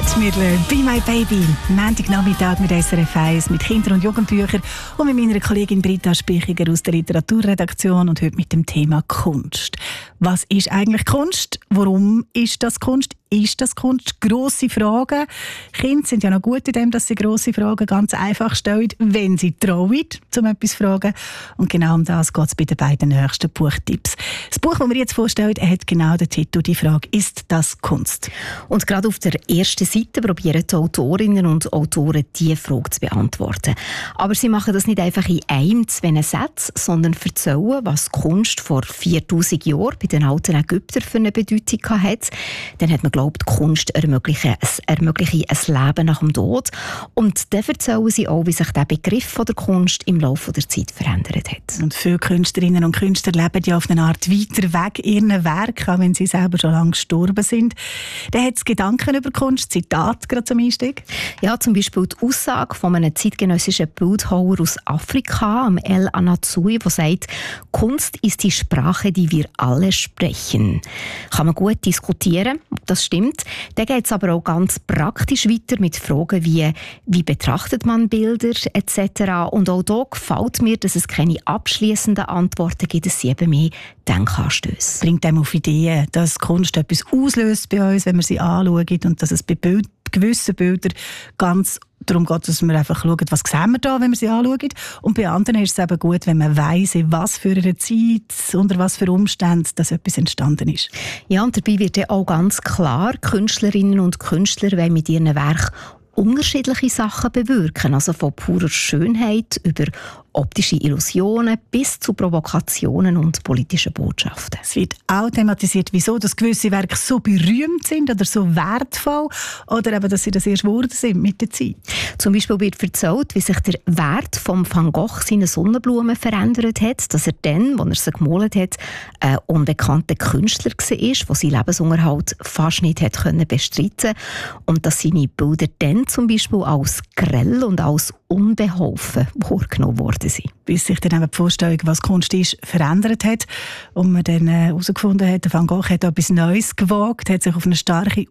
Bette Midler, «Be My Baby». Montagnachmittag mit SRF 1, mit Kinder- und Jugendbüchern und mit meiner Kollegin Britta Spichiger aus der Literaturredaktion und heute mit dem Thema Kunst. Was ist eigentlich Kunst? Warum ist das Kunst? Ist das Kunst? Grosse Fragen. Kinder sind ja noch gut in dem, dass sie grosse Fragen ganz einfach stellen, wenn sie trauen, um etwas zu fragen. Und genau um das geht es bei den beiden nächsten Buchtipps. Das Buch, das wir jetzt vorstellen, hat genau den Titel, die Frage, ist das Kunst? Und gerade auf der ersten Seite probieren die Autorinnen und Autoren, diese Frage zu beantworten. Aber sie machen das nicht einfach in einem, zwei Sätzen, sondern erzählen, was Kunst vor 4000 Jahren bei den alten Ägyptern für eine Bedeutung hatte. Dann hat man glaubt, Kunst ermögliche ein Leben nach dem Tod. Und dann erzählen sie auch, wie sich der Begriff von der Kunst im Laufe der Zeit verändert hat. Und viele Künstlerinnen und Künstler leben ja auf eine Art weiter weg ihren Werk, auch wenn sie selber schon lange gestorben sind. Da hat es Gedanken über Kunst, Zitat gerade zum Einstieg. Ja, zum Beispiel die Aussage von einem zeitgenössischen Bildhauer aus Afrika, El Anatsui, der sagt, Kunst ist die Sprache, die wir alle sprechen. Kann man gut diskutieren, ob das stimmt. Dann geht es aber auch ganz praktisch weiter mit Fragen wie betrachtet man Bilder etc. Und auch hier gefällt mir, dass es keine abschliessenden Antworten gibt, es sind eben mehr Denkanstöße. Bringt einem auf Ideen, dass Kunst etwas auslöst bei uns, wenn wir sie anschauen und dass es bei gewissen Bildern ganz darum geht, dass wir einfach schauen, was sehen wir da, wenn wir sie anschauen. Und bei anderen ist es eben gut, wenn man weiss, in was für einer Zeit, unter was für Umständen dass etwas entstanden ist. Ja, und dabei wird ja auch ganz klar, Künstlerinnen und Künstler wollen mit ihren Werken unterschiedliche Sachen bewirken, also von purer Schönheit über optische Illusionen bis zu Provokationen und politischen Botschaften. Es wird auch thematisiert, wieso dass gewisse Werke so berühmt sind oder so wertvoll oder eben, dass sie das erst geworden sind mit der Zeit. Zum Beispiel wird erzählt, wie sich der Wert von Van Gogh seine Sonnenblumen verändert hat, dass er dann, als er sie gemalt hat, ein unbekannter Künstler war, der seinen Lebensunterhalt fast nicht bestreiten konnte und dass seine Bilder dann zum Beispiel als grell und als unbeholfen wahrgenommen worden sind. Bis sich dann eben die Vorstellung, was Kunst ist, verändert hat und man dann herausgefunden hat, Van Gogh hat etwas Neues gewagt, hat sich auf eine starke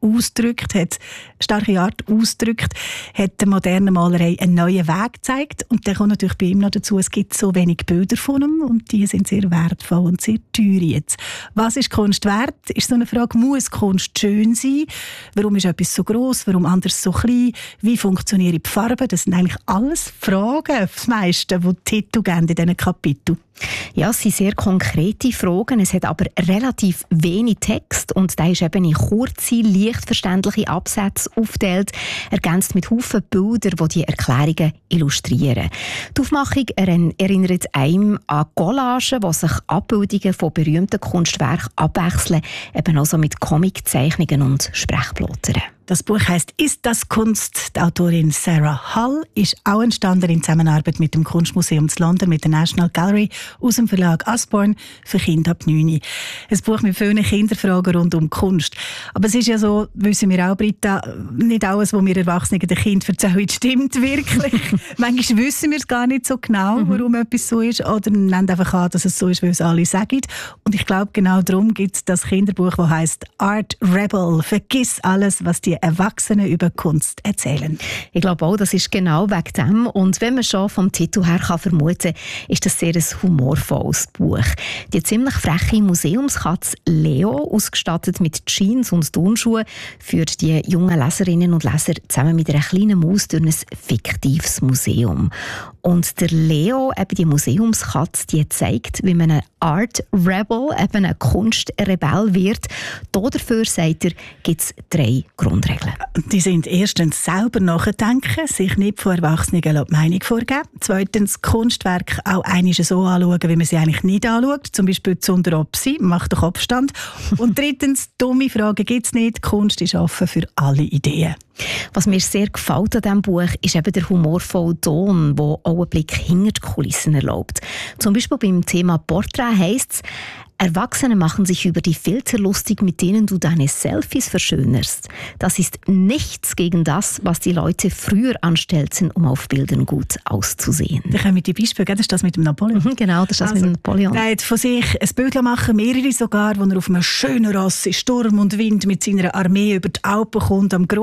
Art ausgedrückt, hat der modernen Malerei einen neuen Weg gezeigt und dann kommt natürlich bei ihm noch dazu, es gibt so wenig Bilder von ihm und die sind sehr wertvoll und sehr teuer jetzt. Was ist Kunst wert? Ist so eine Frage, muss Kunst schön sein? Warum ist etwas so gross? Warum anders so klein? Wie funktionieren die Farben? Das sind eigentlich alles Fragen, das meiste, die Titel geben in diesen Kapiteln. Ja, es sind sehr konkrete Fragen. Es hat aber relativ wenig Text und der ist eben in kurze, leicht verständliche Absätze aufgeteilt, ergänzt mit Haufen Bilder, die die Erklärungen illustrieren. Die Aufmachung erinnert einem an Collagen, wo sich Abbildungen von berühmten Kunstwerken abwechseln, eben also mit Comiczeichnungen und Sprechblättern. Das Buch heisst «Ist das Kunst?». Die Autorin Sarah Hull ist auch entstanden in Zusammenarbeit mit dem Kunstmuseum zu London, mit der National Gallery, aus dem Verlag Usborne für Kinder ab 9. Ein Buch mit vielen Kinderfragen rund um Kunst. Aber es ist ja so, wissen wir auch, Britta, nicht alles, was wir Erwachsenen den Kindern erzählen, stimmt wirklich. Manchmal wissen wir es gar nicht so genau, warum etwas so ist, oder nehmen einfach an, dass es so ist, weil es alle sagen. Und ich glaube, genau darum gibt es das Kinderbuch, das heisst «Art Rebel». Vergiss alles, was die Erwachsenen über Kunst erzählen. Ich glaube auch, das ist genau wegen dem. Und wenn man schon vom Titel her kann vermuten, ist das sehr ein humorvolles Buch. Die ziemlich freche Museumskatze Leo, ausgestattet mit Jeans und Turnschuhen, führt die jungen Leserinnen und Leser zusammen mit einer kleinen Maus durch ein fiktives Museum. Und der Leo, eben die Museumskatze, die zeigt, wie man ein Art Rebel, eben ein Kunstrebell wird. Dafür, sagt er, gibt es 3 Grundregeln. Die sind erstens selber nachdenken, sich nicht von Erwachsenen die Meinung vorgeben. Zweitens Kunstwerke auch einmal so anschauen, wie man sie eigentlich nicht anschaut. Zum Beispiel zunder ob sie, macht den Kopfstand. Und drittens, dumme Fragen gibt es nicht. Kunst ist offen für alle Ideen. Was mir sehr gefällt an diesem Buch, ist eben der humorvolle Ton, der auch einen Blick hinter die Kulissen erlaubt. Zum Beispiel beim Thema Porträt heisst es, Erwachsene machen sich über die Filter lustig, mit denen du deine Selfies verschönerst. Das ist nichts gegen das, was die Leute früher anstellten, um auf Bildern gut auszusehen. Da kommen die Beispiele, das ist das mit dem Napoleon. Genau, das ist das mit dem Napoleon. Er hat von sich ein Bild machen, mehrere sogar, wo er auf einem schönen Ross in Sturm und Wind mit seiner Armee über die Alpen kommt, am grossen St.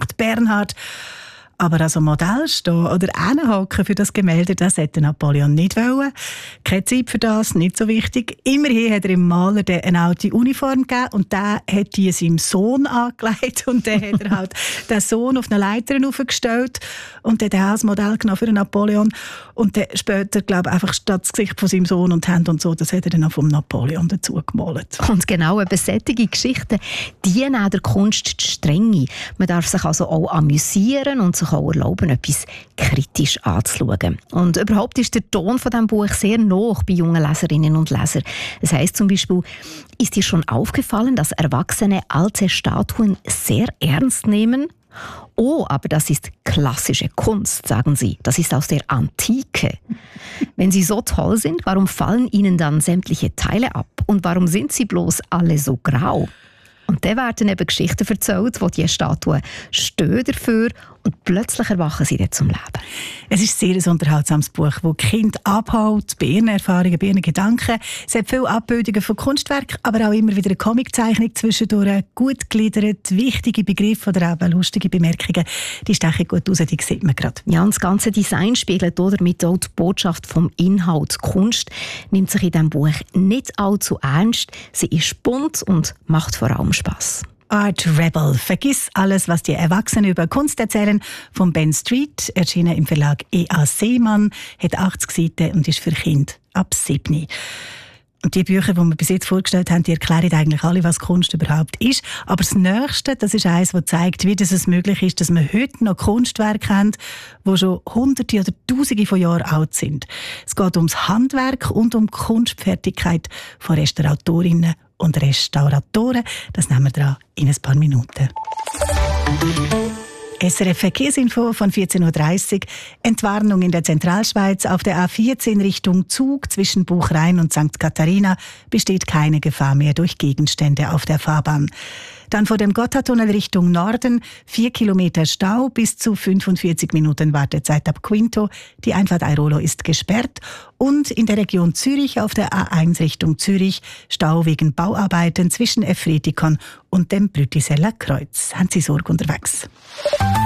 gebraucht. Bernhard. Aber also Modell stehen oder hinhocken für das Gemälde, das hätte Napoleon nicht wollen. Keine Zeit für das, nicht so wichtig. Immerhin hat er dem Maler eine alte Uniform gegeben und der hat die seinem Sohn angelegt und dann hat er halt den Sohn auf eine Leiter aufgestellt und dann hat er das Modell genommen für Napoleon und dann später, glaube ich, einfach statt das Gesicht von seinem Sohn und Hände und so, das hat er dann auch vom Napoleon dazu gemalt. Und genau, eben solche Geschichten dienen auch der Kunst die Strenge. Man darf sich also auch amüsieren und sich auch erlauben, etwas kritisch anzuschauen. Und überhaupt ist der Ton von diesem Buch sehr nah bei jungen Leserinnen und Lesern. Es heisst zum Beispiel, ist dir schon aufgefallen, dass Erwachsene alte Statuen sehr ernst nehmen? Oh, aber das ist klassische Kunst, sagen sie. Das ist aus der Antike. Wenn sie so toll sind, warum fallen ihnen dann sämtliche Teile ab? Und warum sind sie bloß alle so grau? Und dann werden eben Geschichten erzählt, wo die Statuen stehen dafür und plötzlich erwachen sie dann zum Leben. Es ist ein sehr unterhaltsames Buch, das die Kinder abholt, bei ihren Erfahrungen, bei ihren Gedanken. Es hat viele Abbildungen von Kunstwerken, aber auch immer wieder eine Comiczeichnung zwischendurch, gut gegliedert, wichtige Begriffe oder eben lustige Bemerkungen. Die stechen gut raus, die sieht man gerade. Ja, und das ganze Design spiegelt damit auch die Botschaft vom Inhalt. Die Kunst nimmt sich in diesem Buch nicht allzu ernst. Sie ist bunt und macht vor allem Spass. Art Rebel. Vergiss alles, was die Erwachsenen über Kunst erzählen. Von Ben Street, erschienen im Verlag E.A. Seemann, hat 80 Seiten und ist für Kinder ab 7. Und die Bücher, die wir bis jetzt vorgestellt haben, die erklären eigentlich alle, was Kunst überhaupt ist. Aber das Nächste, das ist eines, das zeigt, wie es möglich ist, dass wir heute noch Kunstwerke haben, die schon Hunderte oder Tausende von Jahren alt sind. Es geht ums Handwerk und um die Kunstfertigkeit von Restauratorinnen und Restauratoren. Das nehmen wir dran in ein paar Minuten. SRF Verkehrsinfo von 14.30 Uhr. Entwarnung in der Zentralschweiz. Auf der A14 Richtung Zug zwischen Buchrain und St. Katharina besteht keine Gefahr mehr durch Gegenstände auf der Fahrbahn. Dann vor dem Gotthardtunnel Richtung Norden 4 Kilometer Stau, bis zu 45 Minuten Wartezeit ab Quinto. Die Einfahrt Airolo ist gesperrt. Und in der Region Zürich auf der A1 Richtung Zürich Stau wegen Bauarbeiten zwischen Efretikon und dem Brütiseller Kreuz. Haben Sie Sorge unterwegs?